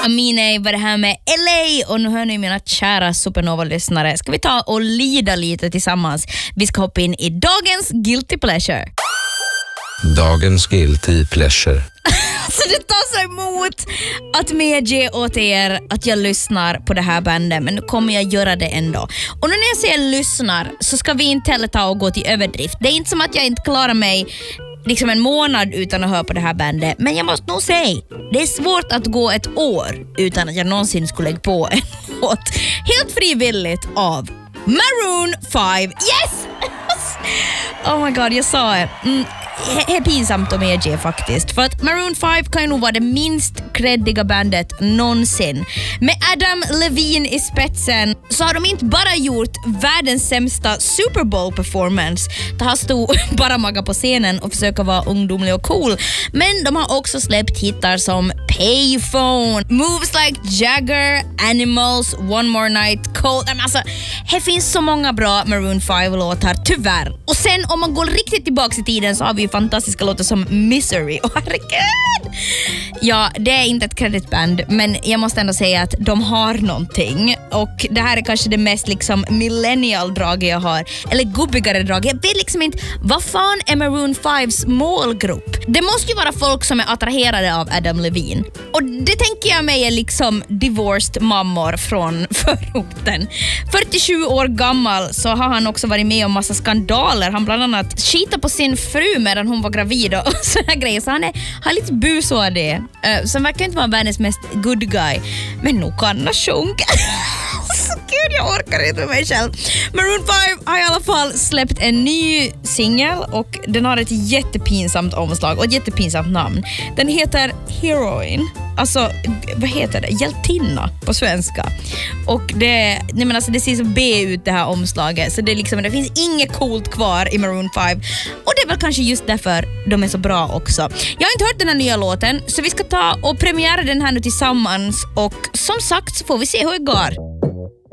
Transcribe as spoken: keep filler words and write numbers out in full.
Amine var det här med L A. Och nu hör ni mina kära Supernova-lyssnare. Ska vi ta och lida lite tillsammans? Vi ska hoppa in i dagens Guilty Pleasure. Dagens Guilty Pleasure. Så det tar sig emot att medge åt er att jag lyssnar på det här bandet, men nu kommer jag göra det ändå. Och nu när jag säger lyssnar så ska vi inte heller ta och gå till överdrift. Det är inte som att jag inte klarar mig liksom en månad utan att höra på det här bandet, men jag måste nog säga, det är svårt att gå ett år utan att jag någonsin skulle lägga på en låt helt frivilligt av Maroon five. Yes! Oh my god, jag sa det. Mm. Det är pinsamt att medge faktiskt. För att Maroon five kan ju nog vara det minst creddiga bandet någonsin. Med Adam Levine i spetsen så har de inte bara gjort världens sämsta Super Bowl performance. Det har stått bara maga på scenen och försöka vara ungdomlig och cool. Men de har också släppt hittar som Payphone, Moves Like Jagger, Animals, One More Night, Cold. Alltså, här finns så många bra Maroon five-låtar, tyvärr. Och sen om man går riktigt tillbaka i tiden så har vi ju fantastiska låtar som Misery. Åh, herregud! Ja, det är inte ett kreditband, men jag måste ändå säga att de har någonting. Och det här är kanske det mest liksom millennial-drag jag har. Eller gubbigare drag. Jag vet liksom inte, vad fan är Maroon fives målgrupp? Det måste ju vara folk som är attraherade av Adam Levine. Och det tänker jag mig är liksom divorced mammor från förorten. fyrtiosju år gammal så har han också varit med om massa skandaler. Han bland annat skitade på sin fru medan hon var gravid och sådana grejer. Så han är, har lite bus och det. Uh, som verkar inte vara världens mest good guy. Men nog kan han sjunka. Så gud, jag orkar inte med mig själv. Maroon five har i alla fall släppt en ny singel och den har ett jättepinsamt omslag och ett jättepinsamt namn. Den heter Heroine. Alltså, vad heter det? Hjältinna på svenska. Och det, nej men alltså, det ser så B ut det här omslaget. Så det, är liksom, det finns inget coolt kvar i Maroon five. Och det är väl kanske just därför de är så bra också. Jag har inte hört den här nya låten, så vi ska ta och premiera den här nu tillsammans. Och som sagt så får vi se hur det går.